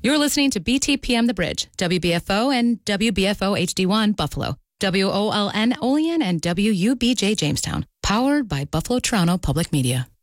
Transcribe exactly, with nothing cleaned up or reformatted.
You're listening to B T P M The Bridge, W B F O and W B F O H D one Buffalo, W O L N Olean and W U B J Jamestown, powered by Buffalo Toronto Public Media.